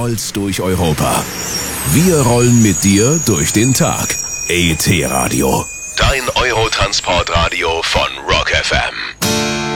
Stolz durch Europa. Wir rollen mit dir durch den Tag. ET Radio. Dein Eurotransportradio von Rock FM.